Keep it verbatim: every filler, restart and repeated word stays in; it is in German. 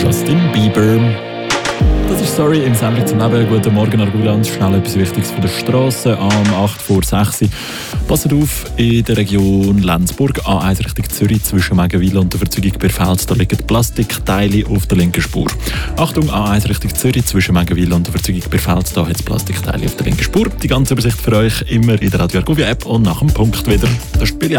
Justin Bieber. Das ist «Sorry» im Sendung zum Leben. Guten Morgen, Argulanz. Schnell etwas Wichtiges von der Straße. Am acht vor sechs. Passet auf, in der Region Lenzburg, A eins Richtung Zürich, zwischen Megenwil und der Verzeugung Birfels, da liegen Plastikteile auf der linken Spur. Achtung, A eins Richtung Zürich, zwischen Megenwil und der Verzeugung Birfels, da hat es Plastikteile auf der linken Spur. Die ganze Übersicht für euch immer in der Radio Argovia App und nach dem Punkt wieder. Das Spiel